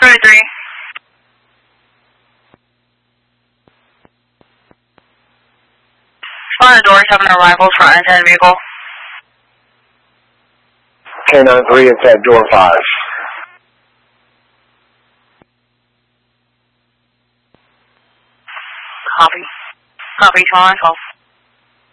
33. On the doors, having an arrival, front and 10 vehicle. K93 inside door 5. Copy. Copy, 12.